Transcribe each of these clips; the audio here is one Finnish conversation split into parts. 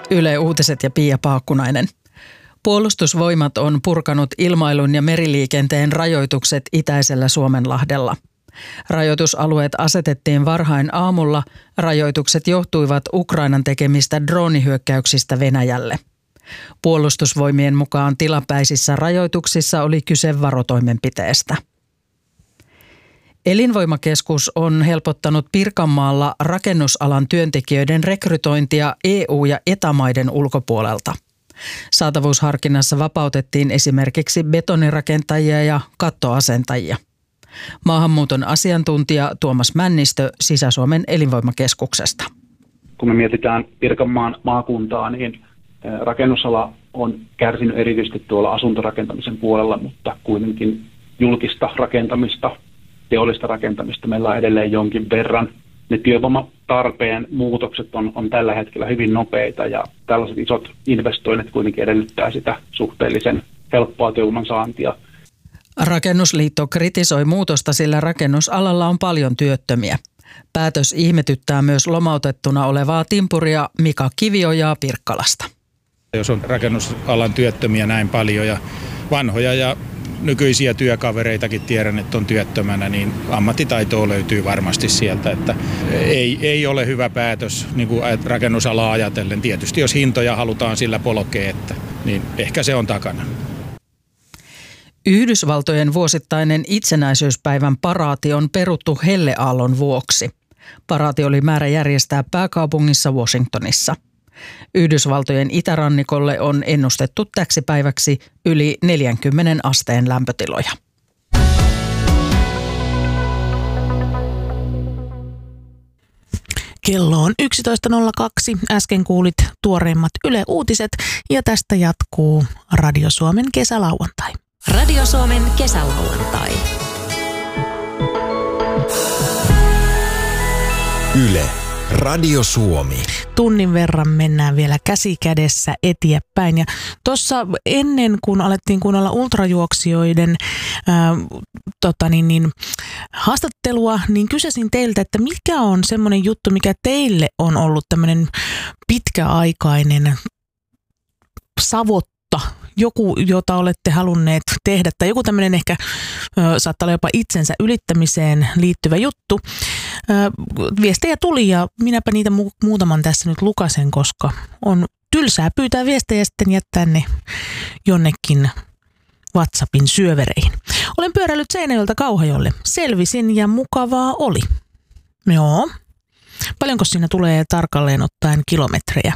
Yle Uutiset ja Pia Paakkunainen. Puolustusvoimat on purkanut ilmailun ja meriliikenteen rajoitukset itäisellä Suomenlahdella. Rajoitusalueet asetettiin varhain aamulla. Rajoitukset johtuivat Ukrainan tekemistä droonihyökkäyksistä Venäjälle. Puolustusvoimien mukaan tilapäisissä rajoituksissa oli kyse varotoimenpiteestä. Elinvoimakeskus on helpottanut Pirkanmaalla rakennusalan työntekijöiden rekrytointia EU- ja ETA-maiden ulkopuolelta. Saatavuusharkinnassa vapautettiin esimerkiksi betonirakentajia ja kattoasentajia. Maahanmuuton asiantuntija Tuomas Männistö Sisä-Suomen elinvoimakeskuksesta. Kun me mietitään Pirkanmaan maakuntaa, niin rakennusala on kärsinyt erityisesti tuolla asuntorakentamisen puolella, mutta kuitenkin julkista rakentamista, teollista rakentamista meillä on edelleen jonkin verran. Ne työvoimatarpeen muutokset on tällä hetkellä hyvin nopeita ja tällaiset isot investoinnit kuitenkin edellyttää sitä suhteellisen helppoa työvoiman saantia. Rakennusliitto kritisoi muutosta, sillä rakennusalalla on paljon työttömiä. Päätös ihmetyttää myös lomautettuna olevaa timpuria Mika Kiviojaa Pirkkalasta. Jos on rakennusalan työttömiä näin paljon ja vanhoja ja nykyisiä työkavereitakin tiedän, että on työttömänä, niin ammattitaitoa löytyy varmasti sieltä. Että ei ole hyvä päätös niin kuin rakennusalaa ajatellen. Tietysti jos hintoja halutaan sillä polkea, niin ehkä se on takana. Yhdysvaltojen vuosittainen itsenäisyyspäivän paraati on peruttu helleaallon vuoksi. Paraati oli määrä järjestää pääkaupungissa Washingtonissa. Yhdysvaltojen itärannikolle on ennustettu täksi päiväksi yli 40 asteen lämpötiloja. Kello on 11.02. Äsken kuulit tuoreimmat Yle Uutiset ja tästä jatkuu Radio Suomen kesälauantai. Radio Suomen kesälauantai. Yle. Radio Suomi. Tunnin verran mennään vielä käsi kädessä eteenpäin. Ja tuossa ennen kuin alettiin kuunnella ultrajuoksijoiden haastattelua, niin kysäsin teiltä, että mikä on semmoinen juttu, mikä teille on ollut tämmöinen pitkäaikainen savotta, joku, jota olette halunneet tehdä, tai joku tämmöinen ehkä saattaa olla jopa itsensä ylittämiseen liittyvä juttu. Viestejä tuli ja minäpä niitä muutaman tässä nyt lukasen, koska on tylsää pyytää viestejä ja sitten jättää ne jonnekin WhatsAppin syövereihin. Olen pyöräillyt Seinäjoelta Kauhajoelle. Selvisin ja mukavaa oli. Joo. Paljonko siinä tulee tarkalleen ottaen kilometrejä?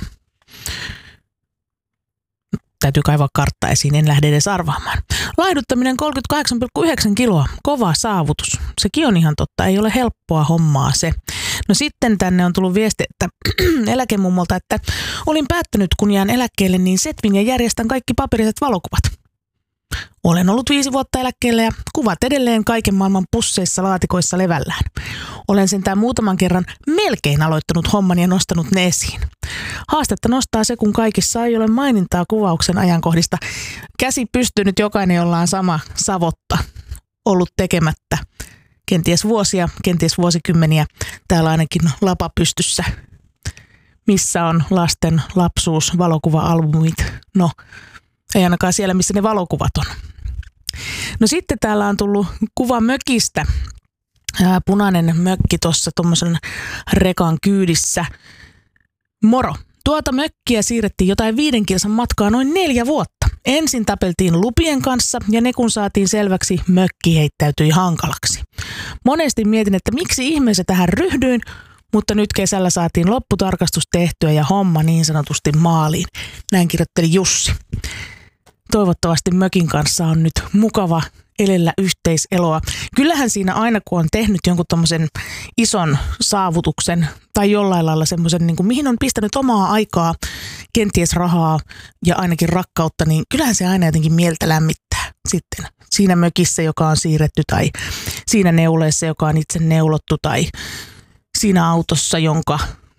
Täytyy kaivaa kartta esiin, en lähde edes arvaamaan. Laihduttaminen 38,9 kiloa, kova saavutus. Sekin on ihan totta, ei ole helppoa hommaa se. No sitten tänne on tullut viesti, että eläkemummolta, että olin päättänyt, kun jään eläkkeelle, niin setvin ja järjestän kaikki paperiset valokuvat. Olen ollut 5 vuotta eläkkeellä ja kuvat edelleen kaiken maailman pusseissa laatikoissa levällään. Olen sentään muutaman kerran melkein aloittanut homman ja nostanut ne esiin. Haastetta nostaa se, kun kaikissa ei ole mainintaa kuvauksen ajankohdista. Käsi pystynyt jokainen, jolla on sama savotta ollut tekemättä. Kenties vuosia, kenties vuosikymmeniä. Täällä ainakin lapa pystyssä. Missä on lasten lapsuus-valokuva-albumit? No, ei ainakaan siellä, missä ne valokuvat on. No sitten täällä on tullut kuva mökistä. Punainen mökki tuossa tuommoisen rekan kyydissä. Moro. Tuota mökkiä siirrettiin jotain 5 kilsan matkaa noin 4 vuotta. Ensin tapeltiin lupien kanssa ja ne kun saatiin selväksi, mökki heittäytyi hankalaksi. Monesti mietin, että miksi ihmeessä tähän ryhdyin, mutta nyt kesällä saatiin lopputarkastus tehtyä ja homma niin sanotusti maaliin. Näin kirjoitteli Jussi. Toivottavasti mökin kanssa on nyt mukava elellä yhteiseloa. Kyllähän siinä aina, kun on tehnyt jonkun tommosen ison saavutuksen tai jollain lailla semmoisen, niin kuin mihin on pistänyt omaa aikaa, kenties rahaa ja ainakin rakkautta, niin kyllähän se aina jotenkin mieltä lämmittää sitten siinä mökissä, joka on siirretty tai siinä neuleessa, joka on itse neulottu tai siinä autossa, jonka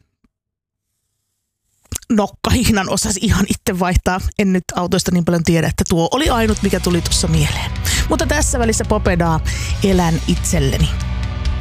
nokkahiinan osasi ihan itse vaihtaa. En nyt autoista niin paljon tiedä, että tuo oli ainut, mikä tuli tuossa mieleen. Mutta tässä välissä Popedaa elän itselleni.